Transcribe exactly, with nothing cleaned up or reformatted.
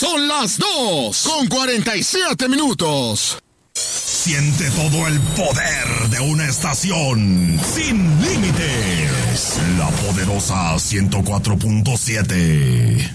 Son las dos con cuarenta y siete minutos. Siente todo el poder de una estación sin límites. La poderosa ciento cuatro punto siete.